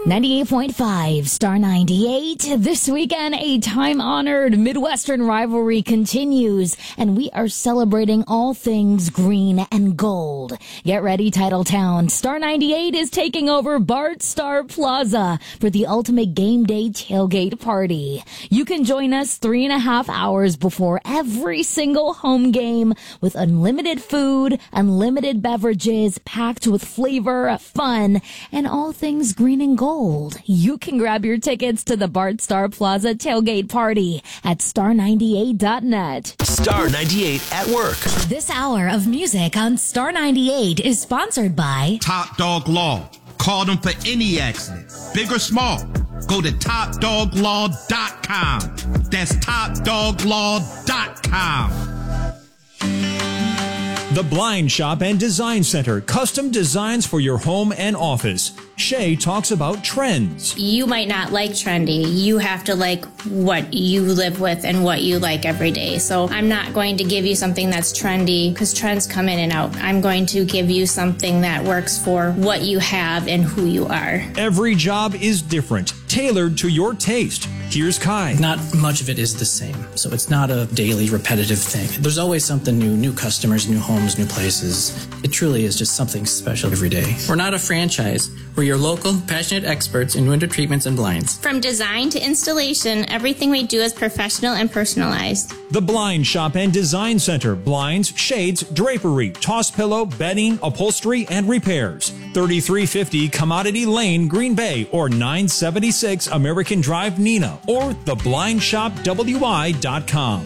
98.5 Star 98. This weekend, a time-honored Midwestern rivalry continues, and we are celebrating all things green and gold. Get ready, Titletown. Star 98 is taking over Bart Star Plaza for the ultimate game day tailgate party. You can join us 3.5 hours before every single home game with unlimited food, unlimited beverages, packed with flavor, fun, and all things green and gold. You can grab your tickets to the Bart Star Plaza tailgate party at star98.net. Star 98 at work. This hour of music on Star 98 is sponsored by Top Dog Law. Call them for any accident, big or small. Go to topdoglaw.com. That's topdoglaw.com. The Blind Shop and Design Center, custom designs for your home and office. Shay talks about trends. You might not like trendy. You have to like what you live with and what you like every day. So I'm not going to give you something that's trendy because trends come in and out. I'm going to give you something that works for what you have and who you are. Every job is different, tailored to your taste. Here's Kai. Not much of it is the same, so it's not a daily repetitive thing. There's always something new customers, new homes, new places. It truly is just something special every day. We're not a franchise. We're your local, passionate experts in window treatments and blinds. From design to installation, everything we do is professional and personalized. The Blind Shop and Design Center, blinds, shades, drapery, toss pillow, bedding, upholstery, and repairs. 3350 Commodity Lane, Green Bay, or 976 American Drive, Neenah, or theblindshopwi.com.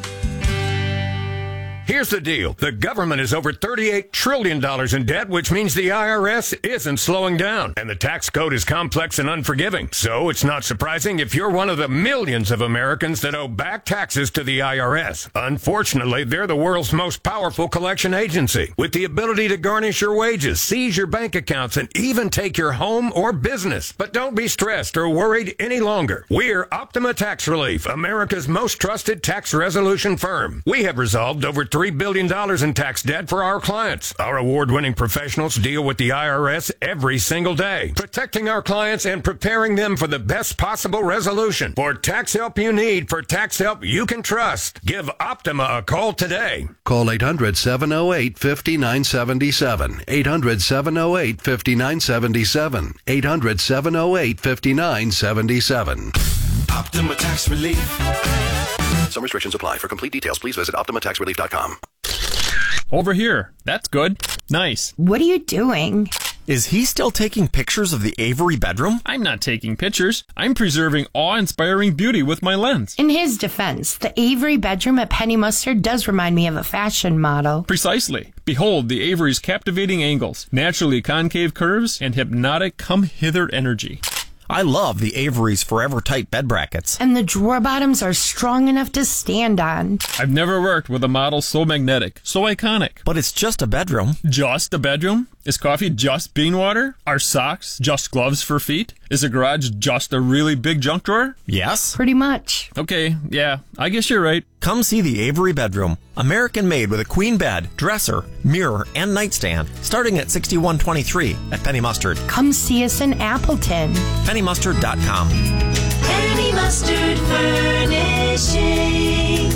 Here's the deal. The government is over $38 trillion in debt, which means the IRS isn't slowing down. And the tax code is complex and unforgiving. So it's not surprising if you're one of the millions of Americans that owe back taxes to the IRS. Unfortunately, they're the world's most powerful collection agency, with the ability to garnish your wages, seize your bank accounts, and even take your home or business. But don't be stressed or worried any longer. We're Optima Tax Relief, America's most trusted tax resolution firm. We have resolved over $3 billion in tax debt for our clients. Our award-winning professionals deal with the IRS every single day, protecting our clients and preparing them for the best possible resolution. For tax help you need, for tax help you can trust, give Optima a call today. Call 800-708-5977. 800-708-5977. 800-708-5977. Optima Tax Relief. Some restrictions apply. For complete details, please visit OptimaTaxRelief.com. Over here. That's good. Nice. What are you doing? Is he still taking pictures of the Avery bedroom? I'm not taking pictures. I'm preserving awe-inspiring beauty with my lens. In his defense, the Avery bedroom at Penny Mustard does remind me of a fashion model. Precisely. Behold the Avery's captivating angles, naturally concave curves, and hypnotic come-hither energy. I love the Avery's Forever Tight bed brackets. And the drawer bottoms are strong enough to stand on. I've never worked with a model so magnetic, so iconic. But it's just a bedroom. Just a bedroom? Is coffee just bean water? Are socks just gloves for feet? Is a garage just a really big junk drawer? Yes. Pretty much. Okay, yeah, I guess you're right. Come see the Avery bedroom. American made with a queen bed, dresser, mirror, and nightstand. Starting at $61.23 at Penny Mustard. Come see us in Appleton. PennyMustard.com. Penny Mustard Furnishing.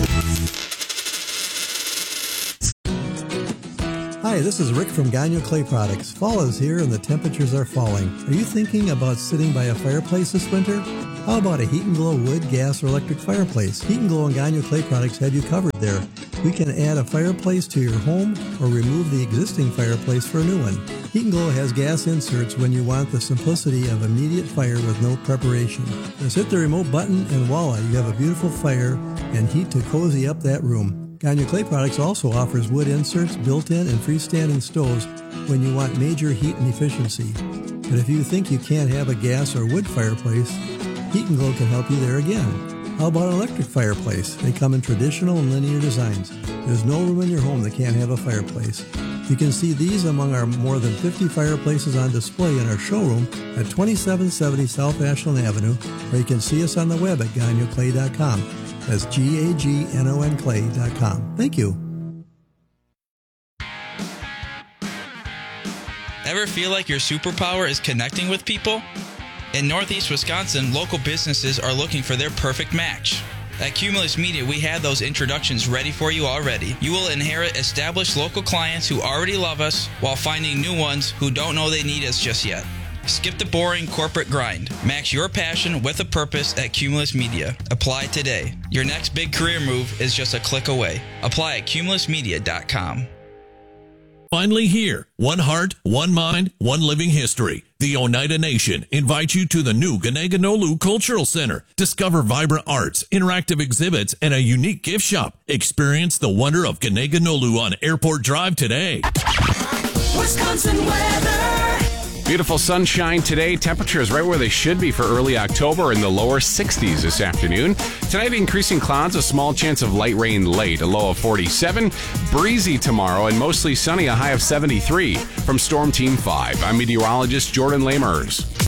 Hi, this is Rick from Gagnon Clay Products. Fall is here and the temperatures are falling. Are you thinking about sitting by a fireplace this winter? How about a Heat and Glow wood, gas, or electric fireplace? Heat and Glow and Gagnon Clay Products have you covered there. We can add a fireplace to your home or remove the existing fireplace for a new one. Heat and Glow has gas inserts when you want the simplicity of immediate fire with no preparation. Just hit the remote button and voila, you have a beautiful fire and heat to cozy up that room. Gagnon Clay Products also offers wood inserts, built-in and freestanding stoves when you want major heat and efficiency. But if you think you can't have a gas or wood fireplace, Heat and Glow can help you there again. How about an electric fireplace? They come in traditional and linear designs. There's no room in your home that can't have a fireplace. You can see these among our more than 50 fireplaces on display in our showroom at 2770 South Ashland Avenue, or you can see us on the web at GagnonClay.com. That's GAGNON Clay.com. Thank you. Ever feel like your superpower is connecting with people? In Northeast Wisconsin, local businesses are looking for their perfect match. At Cumulus Media, we have those introductions ready for you already. You will inherit established local clients who already love us while finding new ones who don't know they need us just yet. Skip the boring corporate grind. Match your passion with a purpose at Cumulus Media. Apply today. Your next big career move is just a click away. Apply at cumulusmedia.com. Finally here, one heart, one mind, one living history. The Oneida Nation invites you to the new Ganeganolu Cultural Center. Discover vibrant arts, interactive exhibits, and a unique gift shop. Experience the wonder of Ganeganolu on Airport Drive today. Wisconsin weather. Beautiful sunshine today. Temperatures right where they should be for early October, in the lower 60s this afternoon. Tonight, increasing clouds, a small chance of light rain late, a low of 47. Breezy tomorrow and mostly sunny, a high of 73. From Storm Team 5, I'm meteorologist Jordan Lamers.